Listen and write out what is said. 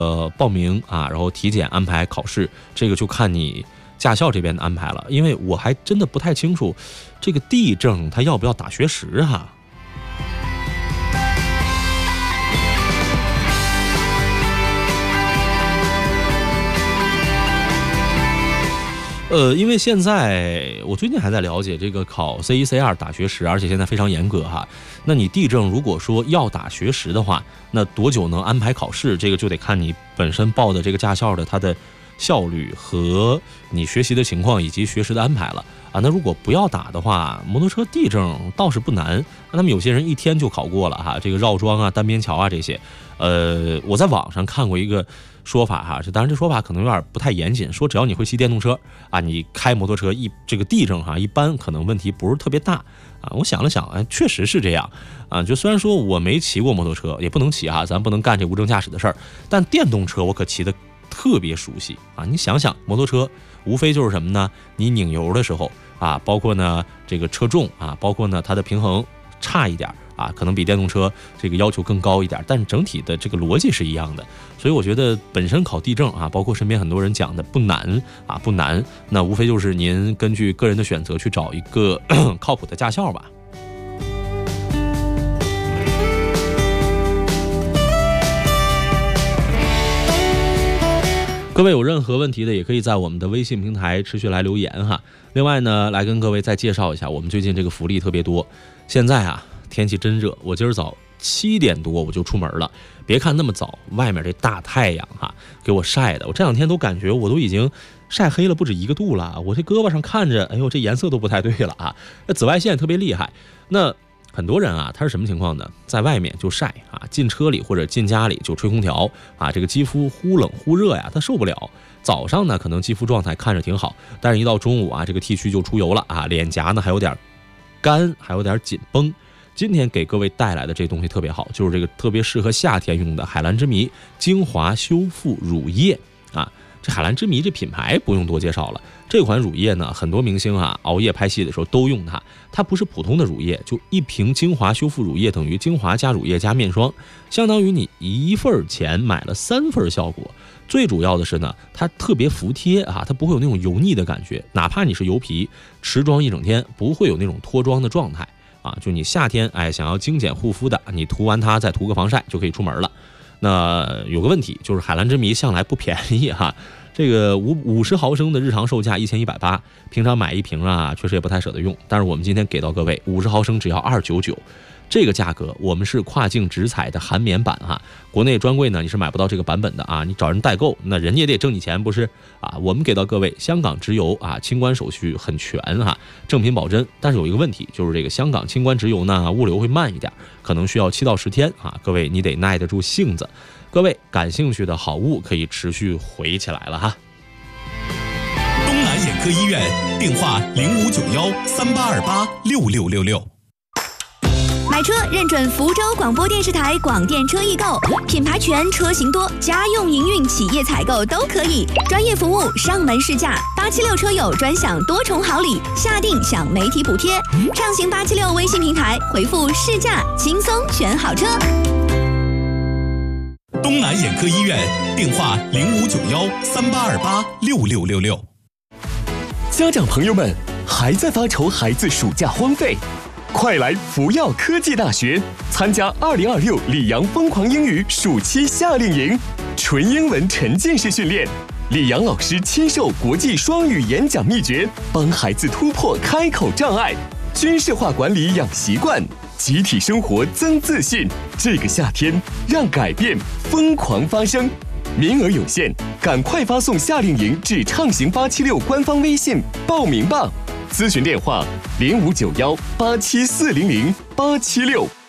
报名啊，然后体检安排考试，这个就看你驾校这边的安排了。因为我还真的不太清楚这个D证它要不要打学时哈。因为现在我最近还在了解这个考 C1、C2 打学时，而且现在非常严格哈。那你D证如果说要打学时的话，那多久能安排考试？这个就得看你本身报的这个驾校的它的效率和你学习的情况以及学时的安排了啊。那如果不要打的话，摩托车 D证倒是不难，那么有些人一天就考过了哈。这个绕桩啊、单边桥啊这些，我在网上看过一个说法哈，当然这说法可能有点不太严谨，说只要你会骑电动车啊，你开摩托车这个D证哈，一般可能问题不是特别大啊。我想了想，确实是这样啊。就虽然说我没骑过摩托车，也不能骑哈，咱不能干这无证驾驶的事儿，但电动车我可骑得特别熟悉啊。你想想，摩托车无非就是什么呢？你拧油的时候啊，包括呢这个车重啊，包括呢它的平衡差一点啊，可能比电动车这个要求更高一点，但整体的这个逻辑是一样的。所以我觉得本身考D证啊，包括身边很多人讲的不难啊，不难，那无非就是您根据个人的选择去找一个靠谱的驾校吧。各位有任何问题的，也可以在我们的微信平台持续来留言哈。另外呢，来跟各位再介绍一下，我们最近这个福利特别多。现在啊，天气真热，我今儿早7点多我就出门了。别看那么早，外面这大太阳哈，给我晒的，我这2天都感觉我都已经晒黑了不止1个度了。我这胳膊上看着，哎呦，这颜色都不太对了啊。那紫外线特别厉害。那很多人啊，他是什么情况呢？在外面就晒啊，进车里或者进家里就吹空调啊，这个肌肤忽冷忽热呀，他受不了。早上呢，可能肌肤状态看着挺好，但是一到中午啊，这个 T 区就出油了啊，脸颊呢还有点干，还有点紧绷。今天给各位带来的这东西特别好，就是这个特别适合夏天用的海蓝之谜精华修复乳液啊。这海蓝之谜这品牌不用多介绍了，这款乳液呢，很多明星啊熬夜拍戏的时候都用它。它不是普通的乳液，就1瓶精华修复乳液等于精华加乳液加面霜，相当于你1份钱买了3份效果。最主要的是呢，它特别服帖啊，它不会有那种油腻的感觉，哪怕你是油皮，持妆一整天不会有那种脱妆的状态啊。就你夏天想要精简护肤的，你涂完它再涂个防晒就可以出门了。那有个问题就是海蓝之谜向来不便宜哈，这个50毫升的日常售价1180，平常买1瓶啊，确实也不太舍得用。但是我们今天给到各位50毫升只要299，这个价格我们是跨境直采的含棉版哈，国内专柜呢你是买不到这个版本的啊，你找人代购，那人家也得挣你钱不是啊？我们给到各位香港直邮啊，清关手续很全哈，正品保真。但是有一个问题，就是这个香港清关直邮呢，物流会慢一点，可能需要7到10天啊，各位你得耐得住性子。各位感兴趣的好物可以持续回起来了哈。 东南眼科医院电话059138286666。 买车认准福州广播电视台广电车易购，品牌全，车型多，家用营运企业采购都可以，专业服务，上门试驾，876车友专享多重好礼，下定享媒体补贴，畅行876微信平台回复试驾，轻松选好车。 东南眼科医院电话059138286666。 家长朋友们，还在发愁孩子暑假荒废？快来福耀科技大学参加2026里昂疯狂英语暑期夏令营，纯英文沉浸式训练，李阳老师亲授国际双语演讲秘诀，帮孩子突破开口障碍，军事化管理养习惯，集体生活增自信。这个夏天，让改变疯狂发生。名额有限，赶快发送夏令营至畅行876官方微信报名吧。咨询电话059187400876。